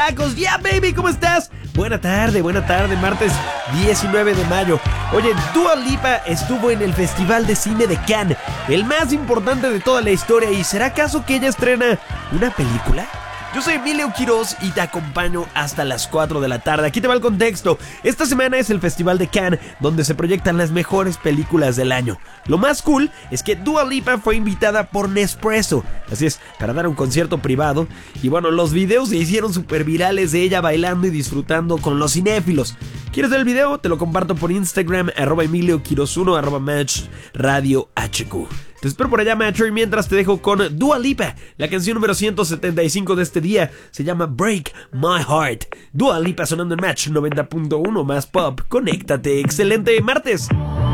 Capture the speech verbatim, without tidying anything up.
tacos. Yeah, baby, ¿cómo estás? Buena tarde, buena tarde, martes diecinueve de mayo. Oye, Dua Lipa estuvo en el Festival de Cine de Cannes, el más importante de toda la historia. ¿Y será acaso que ella estrena una película? Yo soy Emilio Quiroz y te acompaño hasta las cuatro de la tarde. Aquí te va el contexto. Esta semana es el Festival de Cannes, donde se proyectan las mejores películas del año. Lo más cool es que Dua Lipa fue invitada por Nespresso, así es, para dar un concierto privado. Y bueno, los videos se hicieron súper virales de ella bailando y disfrutando con los cinéfilos. ¿Quieres ver el video? Te lo comparto por Instagram, arroba Emilio Quiroz uno, arroba Match Radio H Q. Te espero por allá, macho, y mientras te dejo con Dua Lipa. La canción número ciento setenta y cinco de este día se llama Break My Heart. Dua Lipa sonando en Match noventa punto uno más pop. Conéctate. Excelente martes.